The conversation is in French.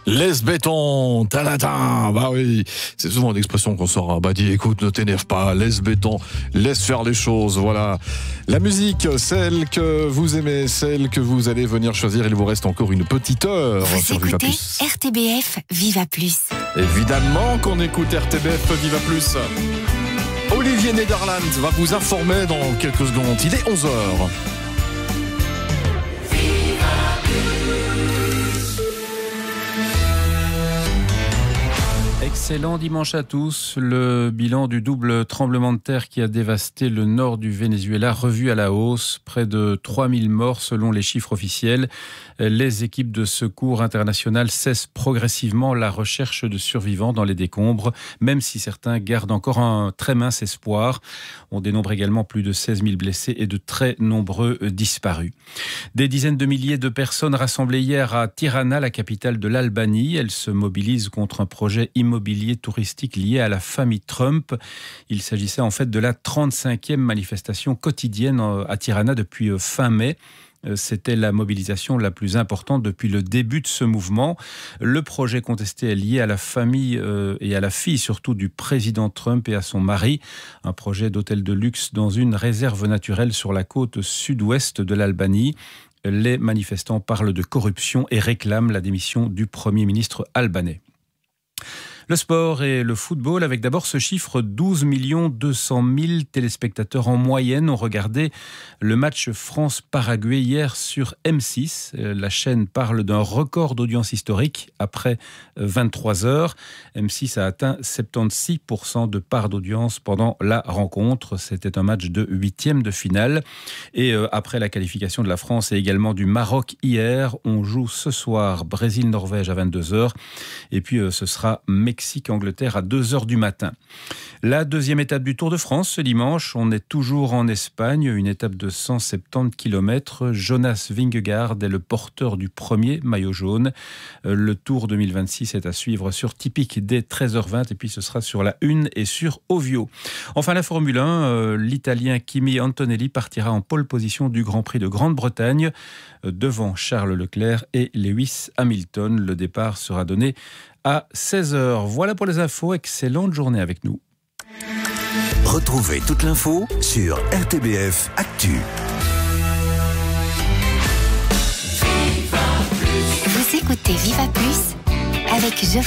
Laisse béton, talatin. Bah oui, c'est souvent l'expression qu'on sort. Bah dis, écoute, ne t'énerve pas, laisse béton, laisse faire les choses. Voilà. La musique, celle que vous aimez, celle que vous allez venir choisir. Il vous reste encore une petite heure. Vous écoutez RTBF Viva Plus. Évidemment qu'on écoute RTBF Viva Plus. Olivier Nederland va vous informer dans quelques secondes. Il est 11h. Excellent dimanche à tous. Le bilan du double tremblement de terre qui a dévasté le nord du Venezuela revu à la hausse. Près de 3000 morts selon les chiffres officiels. Les équipes de secours internationales cessent progressivement la recherche de survivants dans les décombres, même si certains gardent encore un très mince espoir. On dénombre également plus de 16 000 blessés et de très nombreux disparus. Des dizaines de milliers de personnes rassemblées hier à Tirana, la capitale de l'Albanie. Elles se mobilisent contre un projet immobilier touristique lié à la famille Trump. Il s'agissait en fait de la 35e manifestation quotidienne à Tirana depuis fin mai. C'était la mobilisation la plus importante depuis le début de ce mouvement. Le projet contesté est lié à la famille et à la fille surtout du président Trump et à son mari. Un projet d'hôtel de luxe dans une réserve naturelle sur la côte sud-ouest de l'Albanie. Les manifestants parlent de corruption et réclament la démission du Premier ministre albanais. Le sport et le football, avec d'abord ce chiffre, 12 200 000 téléspectateurs en moyenne ont regardé le match France-Paraguay hier sur M6. La chaîne parle d'un record d'audience historique après 23 heures. M6 a atteint 76% de part d'audience pendant la rencontre. C'était un match de 8e de finale. Et après la qualification de la France et également du Maroc hier, on joue ce soir Brésil-Norvège à 22h. Et puis ce sera Mexique-Angleterre à 2h du matin. La deuxième étape du Tour de France ce dimanche, on est toujours en Espagne, une étape de 170 km. Jonas Vingegaard est le porteur du premier maillot jaune. Le Tour 2026 est à suivre sur Tipic dès 13h20 et puis ce sera sur la Une et sur Ovio. Enfin la Formule 1, l'Italien Kimi Antonelli partira en pole position du Grand Prix de Grande-Bretagne devant Charles Leclerc et Lewis Hamilton. Le départ sera donné à 16h. Voilà pour les infos. Excellente journée avec nous. Retrouvez toute l'info sur RTBF Actu. Vous écoutez Viva Plus avec Geoffrey.